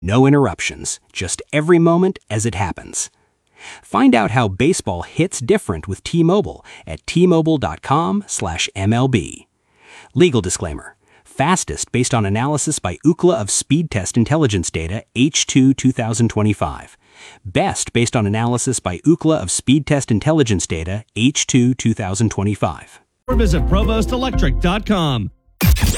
No interruptions, just every moment as it happens. Find out how baseball hits different with T-Mobile at T-Mobile.com/MLB. Legal disclaimer. Fastest based on analysis by Ookla of Speed Test Intelligence Data H2 2025. Best based on analysis by Ookla of Speed Test Intelligence Data H2 2025. Or visit ProvostElectric.com.